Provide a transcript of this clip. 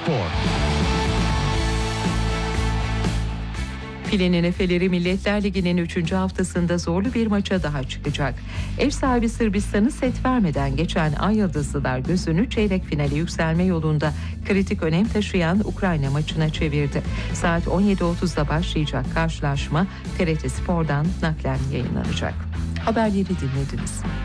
Spor. Filenin Efeleri Milletler Ligi'nin 3. haftasında zorlu bir maça daha çıkacak. Ev sahibi Sırbistan'ı set vermeden geçen Ay Yıldızlılar gözünü çeyrek finale yükselme yolunda kritik önem taşıyan Ukrayna maçına çevirdi. Saat 17.30'da başlayacak karşılaşma TRT Spor'dan naklen yayınlanacak. Haberleri dinlediniz.